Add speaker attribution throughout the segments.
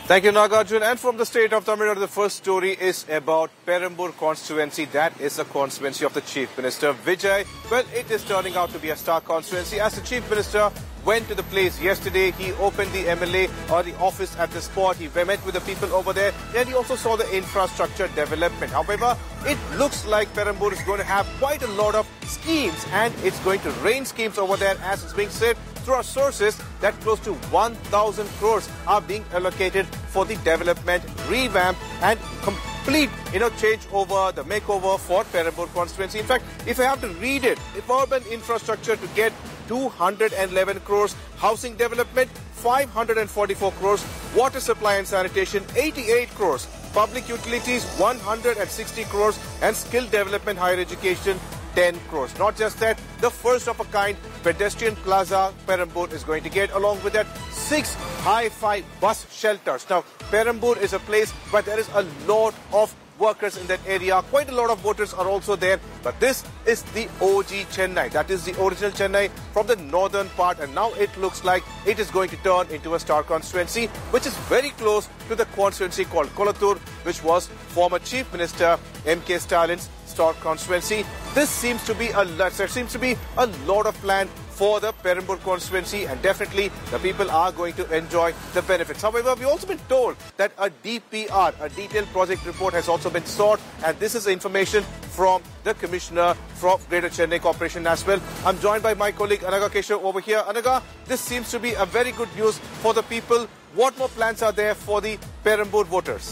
Speaker 1: Thank you, Nagarjun. And from the state of Tamil Nadu, the first story is about Perambur constituency. That is a constituency of the Chief Minister, Vijay. Well, it is turning out to be a star constituency. As the Chief Minister went to the place yesterday, he opened the MLA or the office at the spot. He met with the people over there. And he also saw the infrastructure development. However, it looks like Perambur is going to have quite a lot of schemes. And it's going to rain schemes over there, as it's being said through our sources that close to 1,000 crores are being allocated for the development, revamp and complete, change over, the makeover for Perambur constituency. In fact, if I have to read it, if urban infrastructure to get 211 crores, housing development 544 crores, water supply and sanitation 88 crores, public utilities 160 crores and skill development higher education 10 crores. Not just that, the first of a kind pedestrian plaza Perambur is going to get, along with that 6 hi-fi bus shelters. Now, Perambur is a place where there is a lot of workers in that area. Quite a lot of voters are also there. But this is the OG Chennai. That is the original Chennai from the northern part. And now it looks like it is going to turn into a star constituency, which is very close to the constituency called Kolattur, which was former Chief Minister M.K. Stalin's star constituency. There seems to be a lot of plan for the Perambur constituency, and definitely the people are going to enjoy the benefits. However, we've also been told that a DPR, a detailed project report, has also been sought, and this is information from the Commissioner from Greater Chennai Corporation as well. I'm joined by my colleague Anaga Keshav over here. Anaga, this seems to be a very good news for the people. What more plans are there for the Perambur voters?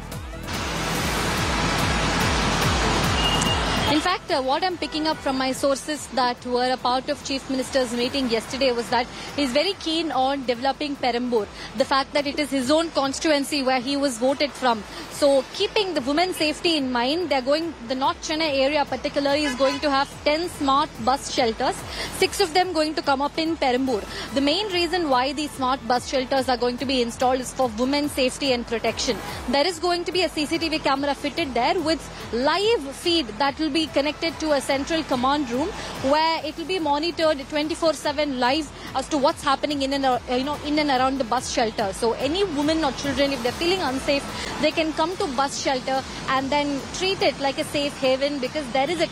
Speaker 2: In fact, what I'm picking up from my sources that were a part of Chief Minister's meeting yesterday was that he's very keen on developing Perambur. The fact that it is his own constituency where he was voted from. So keeping the women's safety in mind, the North Chennai area particularly is going to have 10 smart bus shelters, 6 of them going to come up in Perambur. The main reason why these smart bus shelters are going to be installed is for women's safety and protection. There is going to be a CCTV camera fitted there with live feed that will be connected to a central command room where it will be monitored 24/7 live as to what's happening in and around the bus shelter. So any women or children, if they're feeling unsafe, they can come to bus shelter and then treat it like a safe haven, because there is a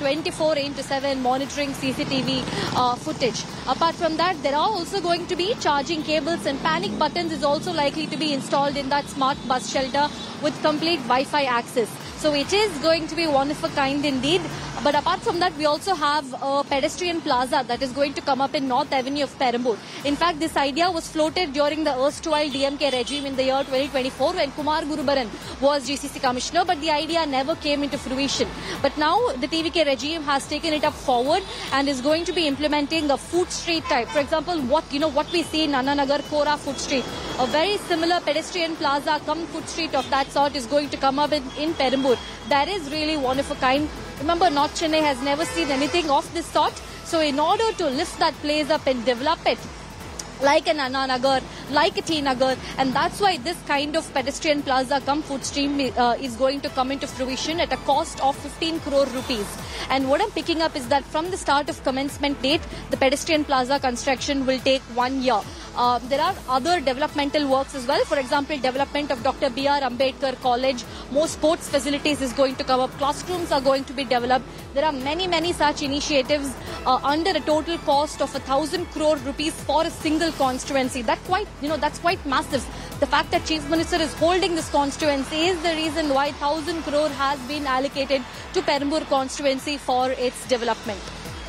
Speaker 2: 24/7 monitoring CCTV footage. Apart from that, there are also going to be charging cables, and panic buttons is also likely to be installed in that smart bus shelter with complete Wi-Fi access. So it is going to be one of a kind indeed. But apart from that, we also have a pedestrian plaza that is going to come up in North Avenue of Perambur. In fact, this idea was floated during the erstwhile DMK regime in the year 2024 when Kumar Gurubaran was GCC Commissioner, but the idea never came into fruition. But now the TVK regime has taken it up forward and is going to be implementing a food street type. For example, what we see in Annanagar Kora Food Street, a very similar pedestrian plaza come food street of that sort is going to come up in Perambur. That is really one of a kind. Remember, North Chennai has never seen anything of this sort. So in order to lift that place up and develop it, like an Anna Nagar, like a T Nagar, and that's why this kind of pedestrian plaza come food stream is going to come into fruition at a cost of 15 crore rupees. And what I'm picking up is that from the start of commencement date, the pedestrian plaza construction will take 1 year. There are other developmental works as well. For example, development of Dr. B.R. Ambedkar College, more sports facilities is going to come up, classrooms are going to be developed. There are many such initiatives under a total cost of 1,000 crore rupees for a single constituency. That's quite massive. The fact that Chief Minister is holding this constituency is the reason why 1,000 crore has been allocated to Perambur constituency for its development.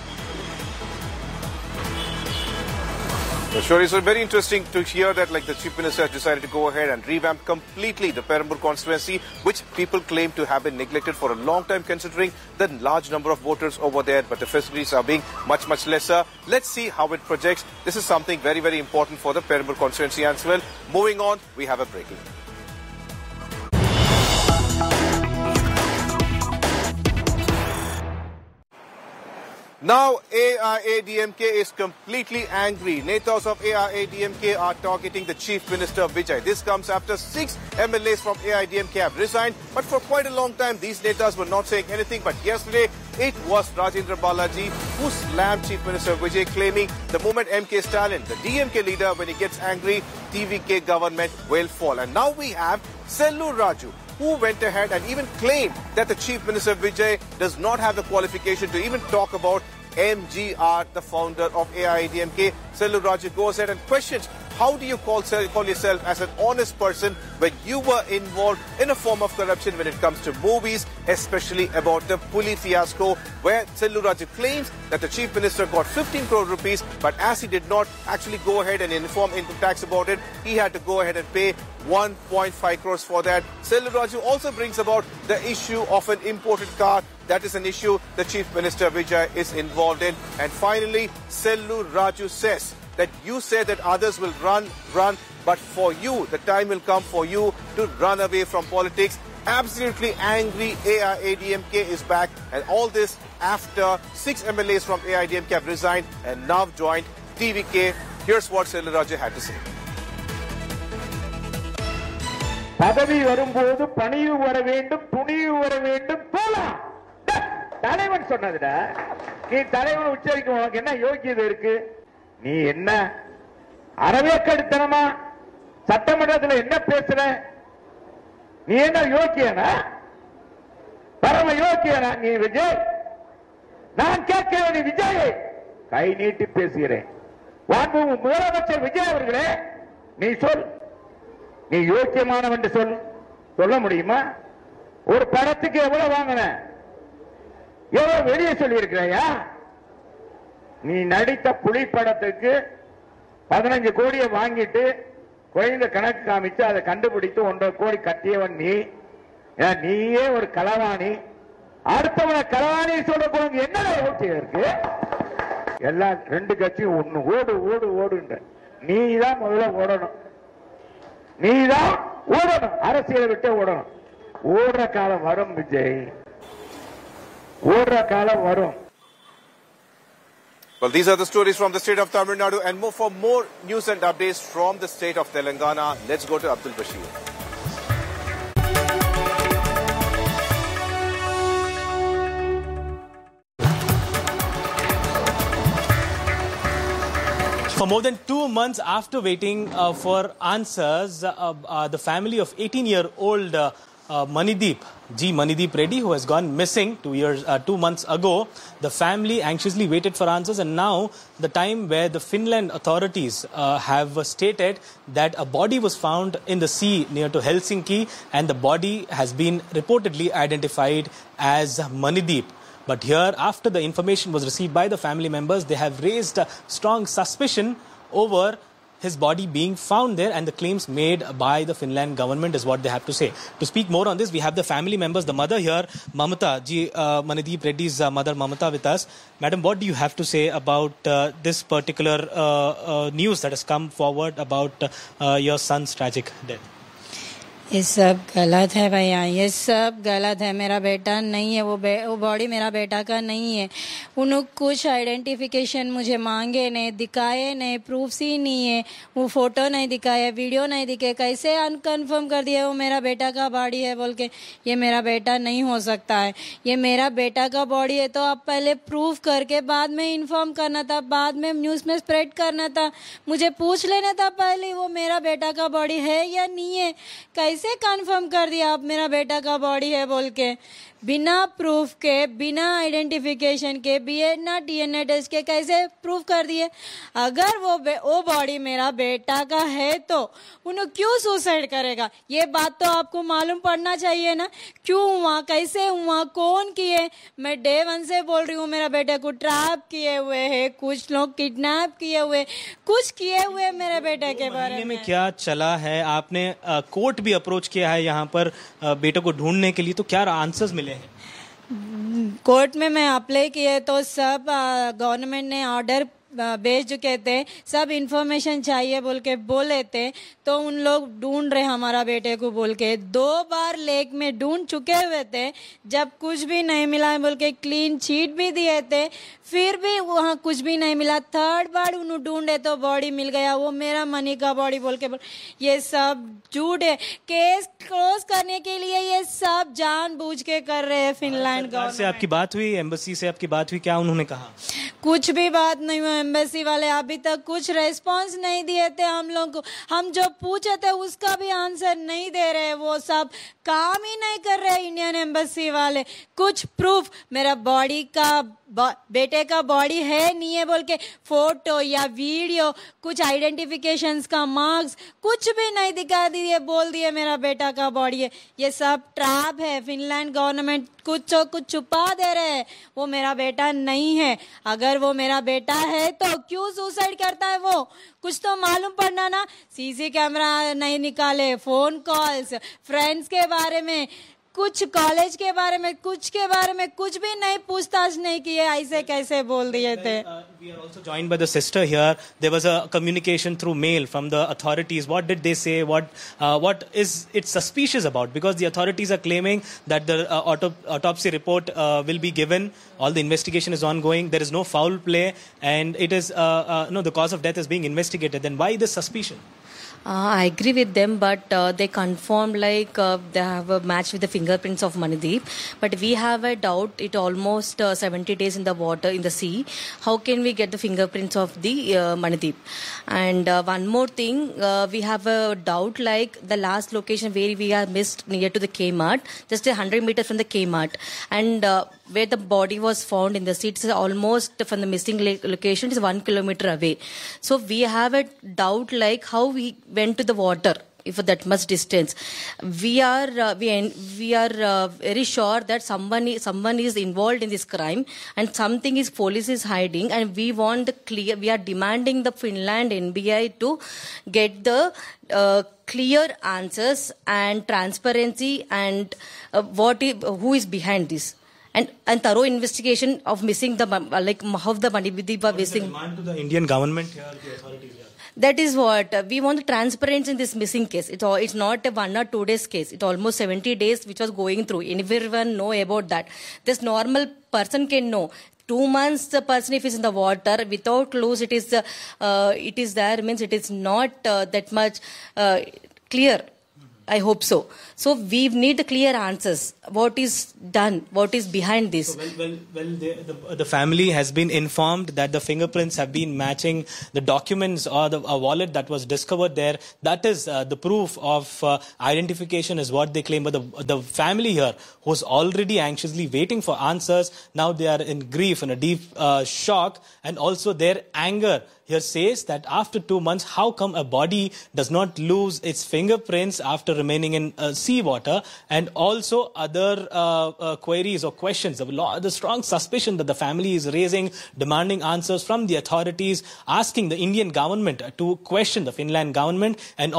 Speaker 1: Sure, it's very interesting to hear that the Chief Minister has decided to go ahead and revamp completely the Perambur constituency, which people claim to have been neglected for a long time considering the large number of voters over there, but the facilities are being much lesser. Let's see how it projects. This is something very important for the Perambur constituency as well. Moving on, we have a breaking. Now, AIADMK is completely angry. Netas of AIADMK are targeting the Chief Minister Vijay. This comes after 6 MLAs from AIADMK have resigned. But for quite a long time, these netas were not saying anything. But yesterday, it was Rajendra Balaji who slammed Chief Minister Vijay, claiming the moment MK Stalin, the DMK leader, when he gets angry, TVK government will fall. And now we have Sellur Raju, who went ahead and even claimed that the Chief Minister Vijay does not have the qualification to even talk about MGR, the founder of AIADMK. Sellur Raju goes ahead and questions, how do you call yourself as an honest person when you were involved in a form of corruption when it comes to movies, especially about the Puli fiasco, where Sellur Raju claims that the Chief Minister got 15 crore rupees, but as he did not actually go ahead and inform income tax about it, he had to go ahead and pay 1.5 crores for that. Sellur Raju also brings about the issue of an imported car. That is an issue the Chief Minister Vijay is involved in. And finally, Sellur Raju says that you say that others will run, but for you, the time will come for you to run away from politics. Absolutely angry AIADMK is back, and all this after 6 MLAs from AIADMK have resigned and now joined TVK. Here's what Sellur Raju had to say.
Speaker 3: பதவி வரும்போது பணிவு வர வேண்டும், துணிவு வர வேண்டும், போலாம். தலைவன் சொன்னதுடா. நீ தலைவன் உச்சரிக்க உனக்கு என்ன யோகியதை இருக்கு? நீ என்ன அரவேக்கடித்தனமா சட்டமன்றத்தில் என்ன பேசுற? நீ என்ன யோக்கியனா? பரம யோக்கியனா நீ விஜய்? நான் கேட்கிறேன், நீ விஜய் கை நீட்டி பேசுகிறேன். முதலமைச்சர் விஜய் அவர்களே, நீ சொல், நீ யோக்கியமானவன் என்று சொல்ல முடியுமா? ஒரு படத்துக்கு எவ்வளவு வாங்கின? எவ்வளவு வெளியே சொல்லி இருக்கிறாயா? நீ நடித்த புலி படத்துக்கு 15 கோடியை வாங்கிட்டு குறைந்த கணக்கு காமிச்சு அதை கண்டுபிடித்து 1.5 கோடி கட்டியவன் நீ. நீயே ஒரு களவாணி. அடுத்தவனை களவாணி சொல்ல என்ன யோக்கியம் இருக்கு? எல்லாம் 2 கட்சியும் ஒண்ணு ஓடு ஓடு ஓடுன்ற. நீ தான் முதல்ல ஓடணும். நீதான் ஓடணும். அரசியலை விட்டு ஓடணும். ஓடுற காலம் வரும் விஜய், ஓடுற காலம் வரும்.
Speaker 1: Well, these are the stories from the state of Tamil Nadu, and for more news and updates from the state of Telangana, let's go to Abdul Bashir.
Speaker 4: For more than 2 months after waiting for answers, the family of 18-year-old Manideep Reddy, who has gone missing 2 months ago, the family anxiously waited for answers, and now the time where the Finland authorities have stated that a body was found in the sea near to Helsinki, and the body has been reportedly identified as Manideep. But here, after the information was received by the family members, they have raised a strong suspicion over his body being found there, and the claims made by the Finland government is what they have to say. To speak more on this, we have the family members, the mother here, Mamata ji, Manideep Reddy's mother Mamata with us. Madam, what do you have to say about this particular news that has come forward about your son's tragic death?
Speaker 5: ये सब गलत है भैया, ये सब गलत है. मेरा बेटा नहीं है, वो बॉडी मेरा बेटा का नहीं है. उन्होंने कुछ आइडेंटिफिकेशन मुझे मांगे नहीं, दिखाए नहीं, प्रूफ्स ही नहीं है. वो फोटो नहीं दिखाए, वीडियो नहीं दिखे, कैसे अनकन्फर्म कर दिया वो मेरा बेटा का बॉडी है बोल के. ये मेरा बेटा नहीं हो सकता है. ये मेरा बेटा का बॉडी है तो आप पहले प्रूफ करके बाद में इन्फॉर्म करना था, बाद में न्यूज़ में स्प्रेड करना था. मुझे पूछ लेना था पहले वो मेरा बेटा का बॉडी है या नहीं है. कैसे कंफर्म कर दिया आप मेरा बेटा का बॉडी है बोल के? बिना प्रूफ के, बिना आइडेंटिफिकेशन के, बिना डीएनए टेस्ट के कैसे प्रूफ कर दिए? अगर वो बॉडी मेरा बेटा का है तो उन्हें क्यों सुसाइड करेगा? ये बात तो आपको मालूम पड़ना चाहिए ना. क्यों हुआ, कैसे हुआ, कौन किए? मैं डे 1 से बोल रही हूँ मेरा बेटे को ट्रैप किए हुए है, कुछ लोग किडनैप किए हुए, कुछ किए हुए मेरे बेटे के बारे में.
Speaker 4: क्या चला है? आपने कोर्ट भी अप्रोच किया है यहाँ पर बेटे को ढूंढने के लिए, तो क्या आंसर्स मिले?
Speaker 5: कोर्ट में मैं अप्लाई किए तो सब गवर्नमेंट ने ऑर्डर भेज चुके थे, सब इंफॉर्मेशन चाहिए बोल के बोले थे, तो उन लोग ढूंढ रहे हमारा बेटे को बोल के 2 बार लेक में ढूंढ चुके हुए थे, जब कुछ भी नहीं मिला बोल के क्लीन चीट भी दिए थे, फिर भी वहाँ कुछ भी नहीं मिला। 3rd बार उन्होंने ढूंढे तो बॉडी मिल गया, वो मेरा मनी का बॉडी बोल के ये सब झूठ है। केस क्लोज करने के लिए ये सब जानबूझ के कर रहे हैं फिनलैंड गवर्नमेंट।
Speaker 4: से आपकी बात हुई, एम्बेसी से आपकी बात हुई, क्या उन्होंने कहा?
Speaker 5: कुछ भी बात नहीं हुई, एम्बेसी वाले अभी तक कुछ रेस्पॉन्स नहीं दिए थे हम लोग को। हम जो पूछे थे उसका भी आंसर नहीं दे रहे, वो सब काम ही नहीं कर रहे इंडियन एम्बेसी वाले। कुछ प्रूफ मेरा बॉडी का बेटे का बॉडी है नहीं है बोल के फोटो या वीडियो, कुछ आइडेंटिफिकेशंस का मार्क्स कुछ भी नहीं दिखा दिए, बोल दिए मेरा बेटा का बॉडी है। ये सब ट्रैप है, फिनलैंड गवर्नमेंट कुछ छुपा दे रहे हैं। वो मेरा बेटा नहीं है, अगर वो मेरा बेटा है तो क्यों सुसाइड करता है वो, कुछ तो मालूम पड़ना ना। सीसी कैमरा नहीं निकाले, फोन कॉल्स, फ्रेंड्स के बारे में कुछ, कॉलेज के बारे में कुछ के बारे में कुछ भी नहीं पूछताछ नहीं किए, ऐसे कैसे बोल दिए थे।
Speaker 4: We are also joined by the sister here. There was a communication through mail from the authorities. What did they say? What is it suspicious about? Because the authorities are claiming that the autopsy report will be given. All the investigation is ongoing. There is no foul play, and it is the cause of death is being investigated. Then why this suspicion?
Speaker 6: I agree with them, but they confirm they have a match with the fingerprints of Manideep. But we have a doubt. It almost 70 days in the water, in the sea. How can we get the fingerprints of the Manideep? And one more thing, we have a doubt the last location where we are missed near to the Kmart, just 100 meters from the Kmart. And where the body was found in the sea, it's almost from the missing location, is 1 kilometer away. So we have a doubt how we went to the water if that much distance. We are very sure that someone is involved in this crime, and something is police is hiding, and we want the clear. We are demanding the Finland NBI to get the clear answers and transparency and who is behind this. And thorough investigation of missing the how the Manideep are missing.
Speaker 4: Demand to the Indian government here, the authorities here.
Speaker 6: That is what we want, the transparency in this missing case. It's not a 1 or 2 days case. It's almost 70 days which was going through. Everyone know about that. This normal person can know. 2 months the person if is in the water without clues, it is there means it is not that much clear. I hope so. So we need clear answers. What is done? What is behind this?
Speaker 4: The family has been informed that the fingerprints have been matching the documents or the wallet that was discovered there. That is the proof of identification is what they claim. But the family here, who's already anxiously waiting for answers, now they are in grief, in a deep shock, and also their anger here says that after 2 months, how come a body does not lose its fingerprints after remaining in seawater? And also other queries or questions, the strong suspicion that the family is raising, demanding answers from the authorities, asking the Indian government to question the Finland government, and